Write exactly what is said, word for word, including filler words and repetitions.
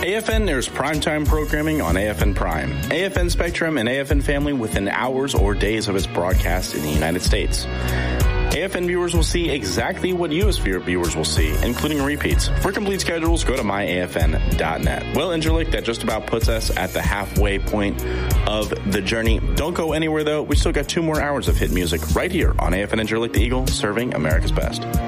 A F N airs primetime programming on A F N Prime, A F N Spectrum, and A F N Family within hours or days of its broadcast in the United States. A F N viewers will see exactly what U S viewers will see, including repeats. For complete schedules, go to my A F N dot net. Well, Interlick, that just about puts us at the halfway point of the journey. Don't go anywhere, though. We still got two more hours of hit music right here on A F N Interlick the Eagle, serving America's best.